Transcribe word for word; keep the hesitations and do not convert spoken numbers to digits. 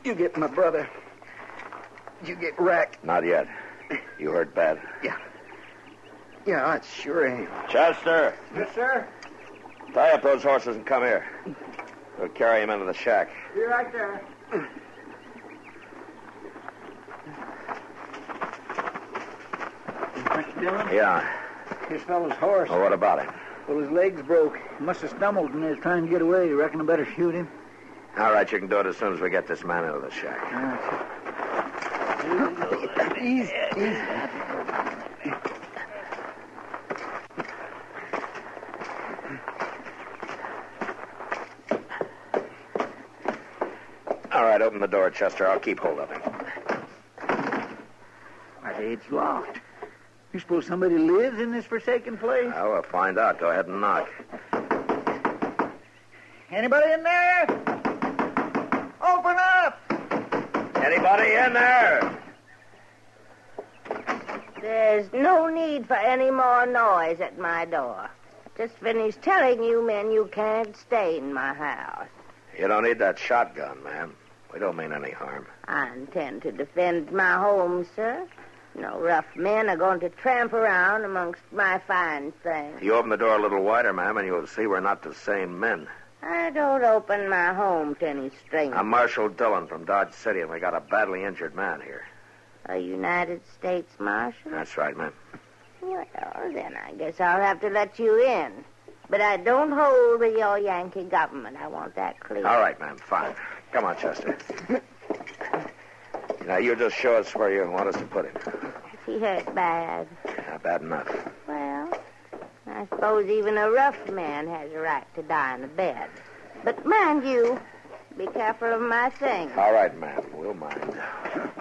You get my brother. You get wrecked. Not yet. You hurt bad? Yeah. Yeah, I sure am. Chester! Yes, sir? Tie up those horses and come here. We'll carry him into the shack. Be right there. What you doing? Yeah. This fellow's horse. Well, what about him? Well, his legs broke. He must have stumbled when he was trying to get away. You reckon I better shoot him? All right, you can do it as soon as we get this man into the shack. Right. Easy, easy. All right, open the door, Chester. I'll keep hold of him. Why, it's locked. You suppose somebody lives in this forsaken place? Well, we'll find out. Go ahead and knock. Anybody in there? Open up! Anybody in there? There's no need for any more noise at my door. Just finished telling you men you can't stay in my house. You don't need that shotgun, ma'am. We don't mean any harm. I intend to defend my home, sir. No rough men are going to tramp around amongst my fine things. You open the door a little wider, ma'am, and you'll see we're not the same men. I don't open my home to any strangers. I'm Marshal Dillon from Dodge City, and we got a badly injured man here. A United States Marshal? That's right, ma'am. Well, then I guess I'll have to let you in. But I don't hold with your Yankee government. I want that clear. All right, ma'am, fine. Come on, Chester. Now, you just show us where you want us to put him. Is he hurt bad? Yeah, bad enough. Well, I suppose even a rough man has a right to die in a bed. But mind you, be careful of my things. All right, ma'am. We'll mind.